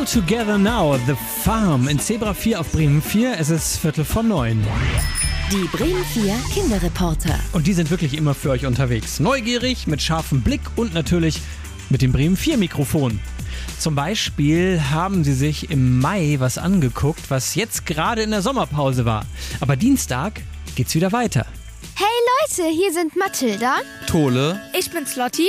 All Together Now, The Farm in Zebra 4 auf Bremen 4. Es ist 8:45. Die Bremen 4 Kinderreporter. Und die sind wirklich immer für euch unterwegs. Neugierig, mit scharfem Blick und natürlich mit dem Bremen 4 Mikrofon. Zum Beispiel haben sie sich im Mai was angeguckt, was jetzt gerade in der Sommerpause war. Aber Dienstag geht's wieder weiter. Hey Leute, hier sind Mathilda, Tole, ich bin's Lotti